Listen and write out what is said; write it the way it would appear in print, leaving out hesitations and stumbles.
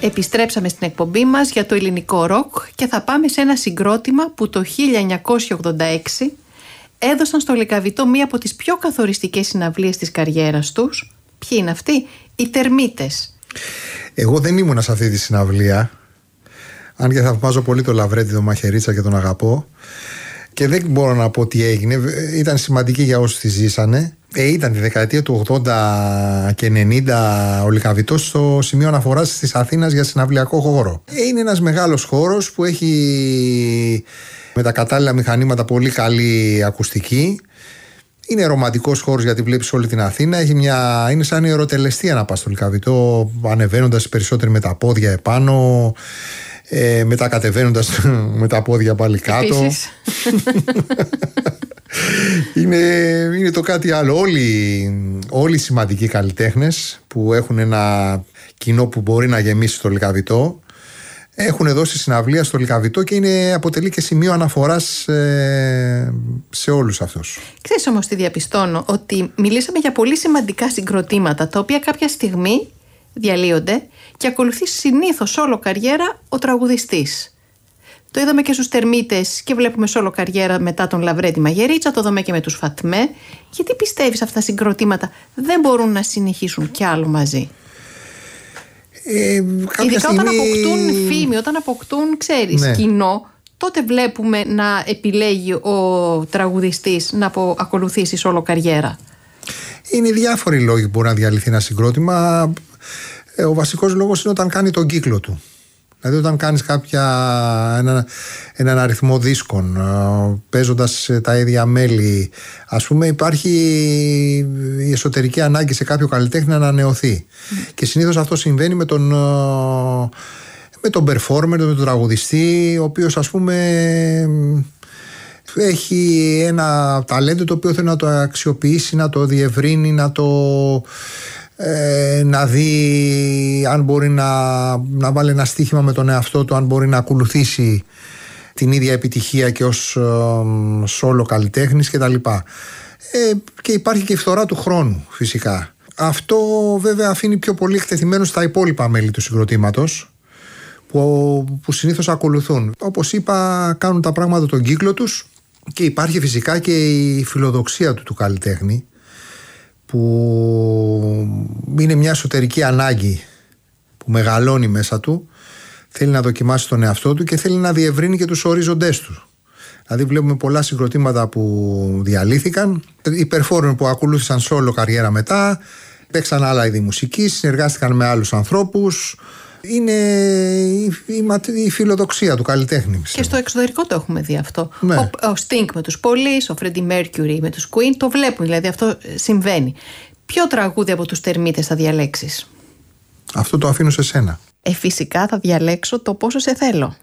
Επιστρέψαμε στην εκπομπή μας για το ελληνικό ροκ και θα πάμε σε ένα συγκρότημα που το 1986 έδωσαν στο Λυκαβητό μία από τις πιο καθοριστικές συναυλίες της καριέρας τους. Ποιοι είναι αυτοί? Οι Τερμίτες. Εγώ δεν ήμουνα σε αυτή τη συναυλία, αν και θαυμάζω πολύ τον Λαβρέντη, τον Μαχαιρίτσα και τον αγαπώ, και δεν μπορώ να πω τι έγινε. Ήταν σημαντική για όσους τη ζήσανε. Ήταν τη δεκαετία του 80 και 90 ο Λυκαβητός στο σημείο αναφοράς της Αθήνας για συναυλιακό χώρο. Είναι ένας μεγάλος χώρος που έχει με τα κατάλληλα μηχανήματα πολύ καλή ακουστική. Είναι ρομαντικός χώρος γιατί βλέπεις όλη την Αθήνα. Είναι σαν ιεροτελεστία να πας στο Λυκαβητό, ανεβαίνοντας περισσότεροι με τα πόδια επάνω, μετά κατεβαίνοντας με τα πόδια πάλι κάτω. Είναι το κάτι άλλο. Όλοι οι σημαντικοί καλλιτέχνες που έχουν ένα κοινό που μπορεί να γεμίσει το Λυκαβητό έχουν δώσει συναυλία στο Λυκαβητό και αποτελεί και σημείο αναφοράς σε όλους αυτούς. Ξέρεις όμως τι διαπιστώνω? Ότι μιλήσαμε για πολύ σημαντικά συγκροτήματα τα οποία κάποια στιγμή διαλύονται και ακολουθεί συνήθως όλο καριέρα ο τραγουδιστής. Το είδαμε και στους Τερμίτες και βλέπουμε σε όλο καριέρα μετά τον Λαβρέντη Μαχαιρίτσα, το δούμε και με τους Φατμέ. Γιατί πιστεύεις αυτά τα συγκροτήματα δεν μπορούν να συνεχίσουν κι άλλο μαζί? Ειδικά όταν αποκτούν φήμη, όταν αποκτούν, ξέρεις, ναι, κοινό, τότε βλέπουμε να επιλέγει ο τραγουδιστής να ακολουθήσει σε όλο καριέρα. Είναι διάφοροι λόγοι που μπορεί να διαλυθεί ένα συγκρότημα. Ο βασικός λόγος είναι όταν κάνει τον κύκλο του. Δηλαδή όταν κάνεις έναν αριθμό δίσκων, παίζοντας τα ίδια μέλη, ας πούμε, υπάρχει η εσωτερική ανάγκη σε κάποιο καλλιτέχνη να ανανεωθεί. Και συνήθως αυτό συμβαίνει με τον performer, με τον τραγουδιστή, ο οποίος, ας πούμε, έχει ένα ταλέντο το οποίο θέλει να το αξιοποιήσει, να το διευρύνει, να δει αν μπορεί να βάλει ένα στοίχημα με τον εαυτό του, αν μπορεί να ακολουθήσει την ίδια επιτυχία και ως σόλο καλλιτέχνης κτλ. Και υπάρχει και η φθορά του χρόνου φυσικά. Αυτό βέβαια αφήνει πιο πολύ εκτεθειμένους στα υπόλοιπα μέλη του συγκροτήματος που συνήθως ακολουθούν. Όπως είπα, κάνουν τα πράγματα τον κύκλο τους και υπάρχει φυσικά και η φιλοδοξία του καλλιτέχνη, που είναι μια εσωτερική ανάγκη που μεγαλώνει μέσα του, θέλει να δοκιμάσει τον εαυτό του και θέλει να διευρύνει και τους ορίζοντές του. Δηλαδή βλέπουμε πολλά συγκροτήματα που διαλύθηκαν, οι performers που ακολούθησαν solo καριέρα μετά, παίξαν άλλα είδη μουσικής, συνεργάστηκαν με άλλους ανθρώπους. Είναι η φιλοδοξία του καλλιτέχνη. Και στο εξωτερικό το έχουμε δει αυτό. Ναι. Ο Sting με τους Police, ο Freddie Mercury με τους Queen, το βλέπουν, δηλαδή αυτό συμβαίνει. Ποιο τραγούδι από τους Τερμίτες θα διαλέξεις? Αυτό το αφήνω σε σένα. Φυσικά θα διαλέξω το Πόσο σε θέλω.